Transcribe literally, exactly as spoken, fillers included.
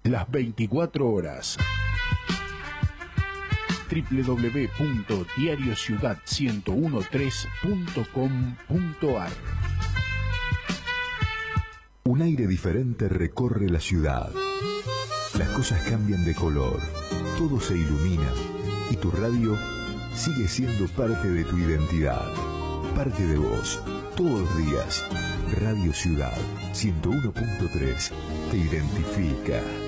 las veinticuatro horas. doble u doble u doble u punto diario ciudad uno tres punto com punto ar. Un aire diferente recorre la ciudad. Las cosas cambian de color, todo se ilumina y tu radio sigue siendo parte de tu identidad, parte de vos, todos los días. Radio Ciudad ciento uno punto tres te identifica.